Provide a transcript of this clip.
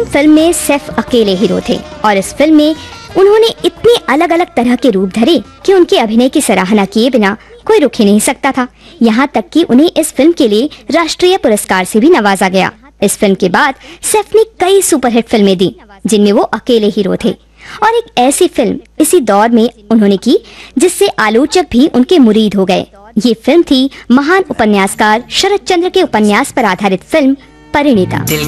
Film में सैफ अकेले hero थे और इस फिल्म में उन्होंने इतने अलग अलग तरह के रूप धरे कि उनके अभिनय की सराहना किए बिना कोई रुक ही नहीं सकता था। यहाँ तक कि उन्हें इस फिल्म के लिए राष्ट्रीय पुरस्कार से भी नवाजा गया। इस फिल्म के बाद सैफ ने कई सुपरहिट फिल्में दी जिनमें वो अकेले हीरो थे और एक ऐसी फिल्म इसी दौर में उन्होंने की जिससे आलोचक भी उनके मुरीद हो गए। ये फिल्म थी महान उपन्यासकार शरत चंद्र के उपन्यास पर आधारित फिल्म परिणीता।